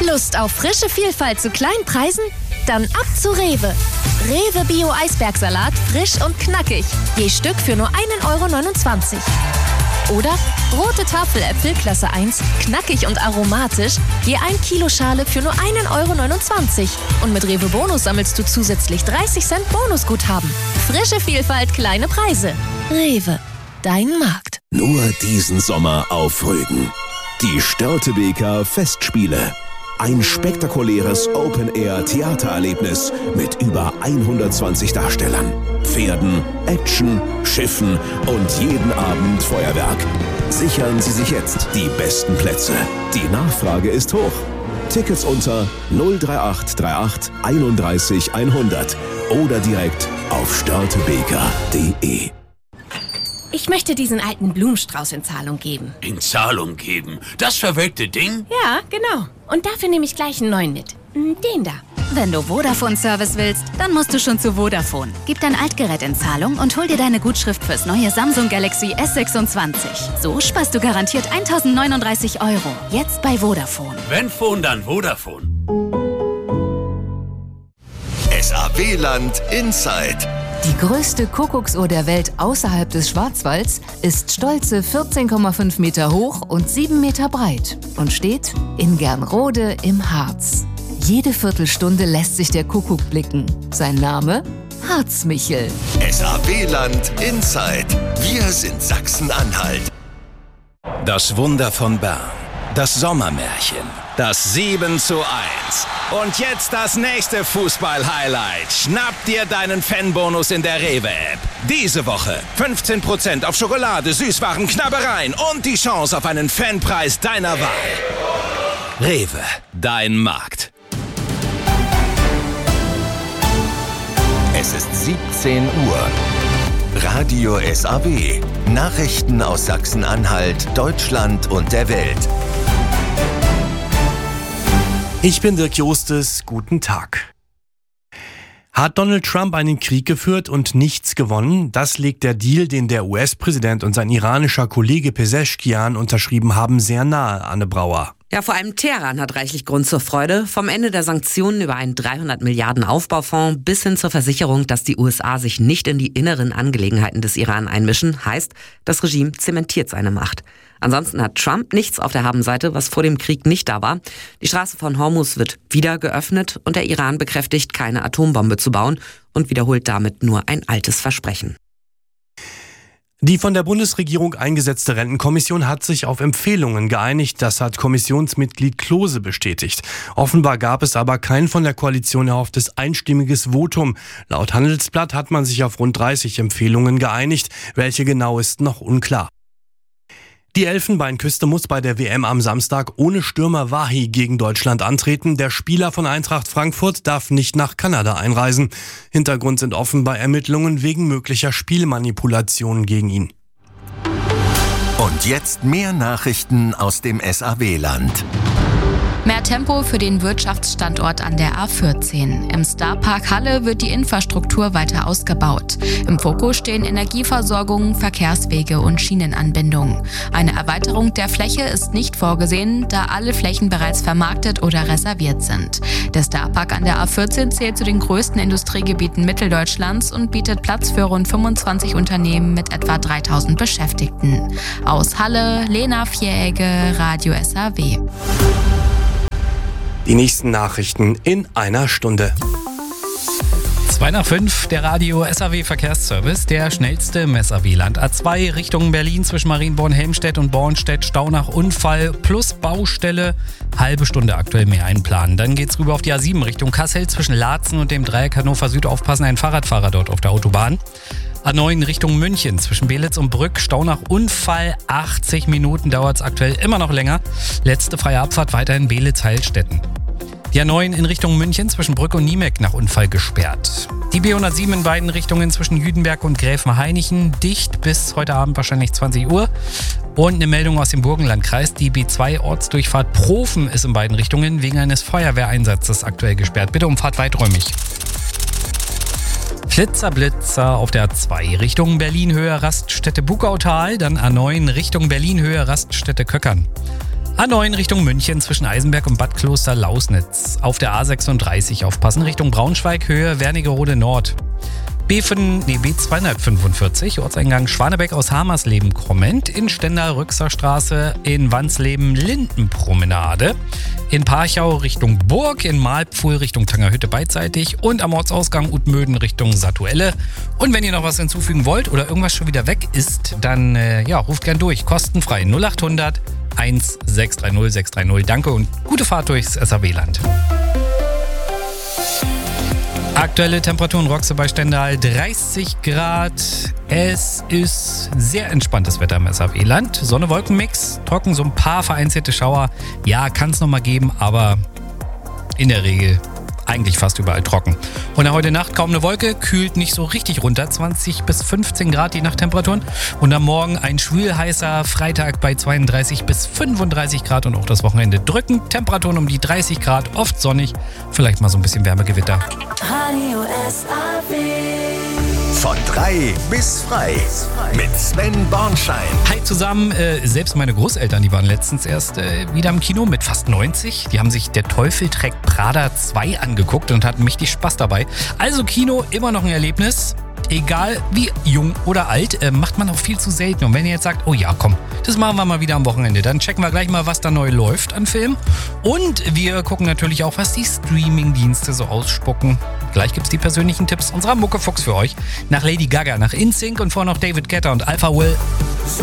Lust auf frische Vielfalt zu kleinen Preisen? Dann ab zu Rewe. Rewe Bio Eisbergsalat, frisch und knackig. Je Stück für nur 1,29 €. Oder rote Tafeläpfel Klasse 1, knackig und aromatisch, je 1 Kilo Schale für nur 1,29 €. Und mit Rewe Bonus sammelst du zusätzlich 30 Cent Bonusguthaben. Frische Vielfalt, kleine Preise. Rewe, dein Markt. Nur diesen Sommer auf Rügen. Die Störtebeker Festspiele. Ein spektakuläres Open-Air-Theatererlebnis mit über 120 Darstellern, Pferden, Action, Schiffen und jeden Abend Feuerwerk. Sichern Sie sich jetzt die besten Plätze. Die Nachfrage ist hoch. Tickets unter 03838 31 100 oder direkt auf störtebeker.de. Ich möchte diesen alten Blumenstrauß in Zahlung geben. In Zahlung geben? Das verwelkte Ding? Ja, genau. Und dafür nehme ich gleich einen neuen mit. Den da. Wenn du Vodafone-Service willst, dann musst du schon zu Vodafone. Gib dein Altgerät in Zahlung und hol dir deine Gutschrift fürs neue Samsung Galaxy S26. So sparst du garantiert 1.039 €. Jetzt bei Vodafone. Wenn Phone, dann Vodafone. SAW-Land Inside. Die größte Kuckucksuhr der Welt außerhalb des Schwarzwalds ist stolze 14,5 Meter hoch und 7 Meter breit und steht in Gernrode im Harz. Jede Viertelstunde lässt sich der Kuckuck blicken. Sein Name? Harzmichel. SAW-Land Inside. Wir sind Sachsen-Anhalt. Das Wunder von Bern. Das Sommermärchen. Das 7:1. Und jetzt das nächste Fußball-Highlight. Schnapp dir deinen Fanbonus in der Rewe-App. Diese Woche 15% auf Schokolade, Süßwaren, Knabbereien und die Chance auf einen Fanpreis deiner Wahl. Rewe, dein Markt. Es ist 17 Uhr. Radio SAW. Nachrichten aus Sachsen-Anhalt, Deutschland und der Welt. Ich bin Dirk Jostes, guten Tag. Hat Donald Trump einen Krieg geführt und nichts gewonnen? Das legt der Deal, den der US-Präsident und sein iranischer Kollege Pezeshkian unterschrieben haben, sehr nahe, Anne Brauer. Ja, vor allem Teheran hat reichlich Grund zur Freude. Vom Ende der Sanktionen über einen 300 Milliarden Aufbaufonds bis hin zur Versicherung, dass die USA sich nicht in die inneren Angelegenheiten des Iran einmischen, heißt, das Regime zementiert seine Macht. Ansonsten hat Trump nichts auf der Habenseite, was vor dem Krieg nicht da war. Die Straße von Hormuz wird wieder geöffnet und der Iran bekräftigt, keine Atombombe zu bauen und wiederholt damit nur ein altes Versprechen. Die von der Bundesregierung eingesetzte Rentenkommission hat sich auf Empfehlungen geeinigt. Das hat Kommissionsmitglied Klose bestätigt. Offenbar gab es aber kein von der Koalition erhofftes einstimmiges Votum. Laut Handelsblatt hat man sich auf rund 30 Empfehlungen geeinigt. Welche genau ist noch unklar. Die Elfenbeinküste muss bei der WM am Samstag ohne Stürmer Wahi gegen Deutschland antreten. Der Spieler von Eintracht Frankfurt darf nicht nach Kanada einreisen. Hintergrund sind offenbar Ermittlungen wegen möglicher Spielmanipulationen gegen ihn. Und jetzt mehr Nachrichten aus dem SAW-Land. Mehr Tempo für den Wirtschaftsstandort an der A14. Im Starpark Halle wird die Infrastruktur weiter ausgebaut. Im Fokus stehen Energieversorgung, Verkehrswege und Schienenanbindungen. Eine Erweiterung der Fläche ist nicht vorgesehen, da alle Flächen bereits vermarktet oder reserviert sind. Der Starpark an der A14 zählt zu den größten Industriegebieten Mitteldeutschlands und bietet Platz für rund 25 Unternehmen mit etwa 3000 Beschäftigten. Aus Halle, Lena Vieregge, Radio SAW. Die nächsten Nachrichten in einer Stunde. 2:05, der Radio SAW Verkehrsservice, der schnellste im SAW-Land. A2 Richtung Berlin zwischen Marienborn-Helmstedt und Bornstedt, Stau nach Unfall plus Baustelle, halbe Stunde aktuell mehr einplanen. Dann geht's rüber auf die A7 Richtung Kassel zwischen Laatzen und dem Dreieck Hannover Süd. Aufpassen, ein Fahrradfahrer dort auf der Autobahn. A9 Richtung München zwischen Belitz und Brück, Stau nach Unfall, 80 Minuten dauert es aktuell immer noch länger. Letzte freie Abfahrt weiterhin Belitz-Heilstätten. Die A9 in Richtung München zwischen Brück und Niemeck nach Unfall gesperrt. Die B107 in beiden Richtungen zwischen Jüdenberg und Gräfenhainichen dicht bis heute Abend wahrscheinlich 20 Uhr. Und eine Meldung aus dem Burgenlandkreis. Die B2 Ortsdurchfahrt Profen ist in beiden Richtungen wegen eines Feuerwehreinsatzes aktuell gesperrt. Bitte umfahrt weiträumig. Blitzer auf der A2 Richtung Berlin-Höhe Raststätte Bukautal, dann A9 Richtung Berlin-Höhe Raststätte Köckern. A9 Richtung München zwischen Eisenberg und Bad Kloster-Lausnitz. Auf der A36 aufpassen Richtung Braunschweig, Höhe Wernigerode Nord. B245, Ortseingang Schwanebeck aus Hamersleben kommend, in Stendal-Rüxer Straße, in Wansleben Lindenpromenade, in Parchau Richtung Burg, in Malpfuhl Richtung Tangerhütte beidseitig und am Ortsausgang Utmöden Richtung Satuelle. Und wenn ihr noch was hinzufügen wollt oder irgendwas schon wieder weg ist, dann ruft gern durch, kostenfrei 0800 1630 630. Danke und gute Fahrt durchs SAW-Land. Aktuelle Temperaturen Roxe bei Stendal 30 Grad. Es ist sehr entspanntes Wetter im SAW-Land. Sonne-Wolken-Mix, trocken, so ein paar vereinzelte Schauer. Ja, kann es nochmal geben, aber in der Regel eigentlich fast überall trocken. Und heute Nacht kaum eine Wolke, kühlt nicht so richtig runter. 20 bis 15 Grad die Nachttemperaturen. Und am Morgen ein schwül-heißer Freitag bei 32 bis 35 Grad und auch das Wochenende drücken. Temperaturen um die 30 Grad, oft sonnig, vielleicht mal so ein bisschen Wärmegewitter. Radio SAW. Von 3 bis frei mit Sven Bornschein. Hi zusammen, selbst meine Großeltern, die waren letztens erst wieder im Kino mit fast 90. Die haben sich Der Teufel trägt Prada 2 angeguckt und hatten mächtig Spaß dabei. Also Kino, immer noch ein Erlebnis. Egal wie jung oder alt, macht man auch viel zu selten. Und wenn ihr jetzt sagt, oh ja, komm, das machen wir mal wieder am Wochenende, dann checken wir gleich mal, was da neu läuft an Filmen. Und wir gucken natürlich auch, was die Streaming-Dienste so ausspucken. Gleich gibt's die persönlichen Tipps unserer Muckefuchs für euch. Nach Lady Gaga, nach InSync und vorher noch David Guetta und Alpha Will.